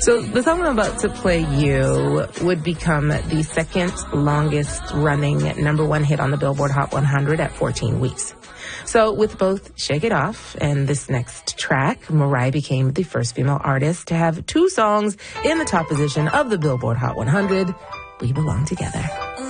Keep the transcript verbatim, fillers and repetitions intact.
So the song I'm about to play you would become the second longest running number one hit on the Billboard Hot one hundred at fourteen weeks. So with both Shake It Off and this next track, Mariah became the first female artist to have two songs in the top position of the Billboard Hot one hundred. We Belong Together.